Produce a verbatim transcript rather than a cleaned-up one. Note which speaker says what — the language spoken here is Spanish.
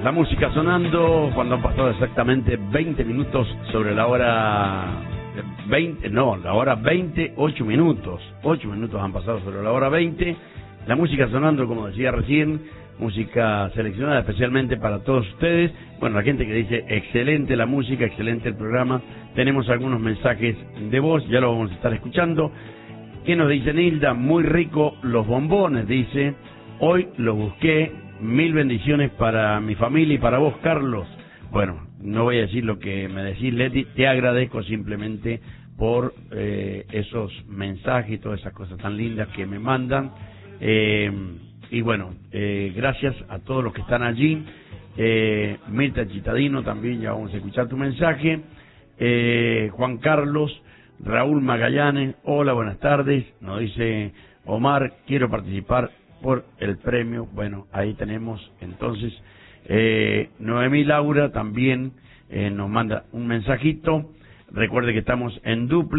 Speaker 1: La música sonando cuando han pasado exactamente veinte minutos sobre la hora veinte, no, la hora veinte, ocho minutos. ocho minutos han pasado sobre la hora veinte. La música sonando, como decía recién, música seleccionada especialmente para todos ustedes. Bueno, la gente que dice excelente la música, excelente el programa. Tenemos algunos mensajes de voz, ya lo vamos a estar escuchando. ¿Qué nos dice Nilda? Muy rico los bombones, dice. Hoy los busqué. Mil bendiciones para mi familia y para vos, Carlos. Bueno, no voy a decir lo que me decís, Leti. Te agradezco simplemente por eh, esos mensajes y todas esas cosas tan lindas que me mandan. Eh, y bueno, eh, gracias a todos los que están allí. Eh, Mirta Chitadino también, ya vamos a escuchar tu mensaje. Eh, Juan Carlos, Raúl Magallanes, hola, buenas tardes. Nos dice Omar, quiero participar por el premio. Bueno, ahí tenemos entonces eh, Noemí Laura también eh, nos manda un mensajito. Recuerde que estamos en dupla.